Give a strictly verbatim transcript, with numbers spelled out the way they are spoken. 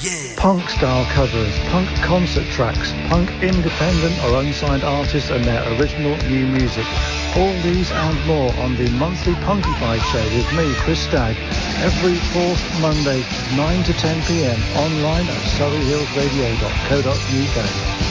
Punk style covers, punk concert tracks, punk independent or unsigned artists and their original new music. All these and more on the monthly Punkified show with me, Chris Stagg, every fourth Monday, nine to ten p m, online at surrey hills radio dot co dot uk.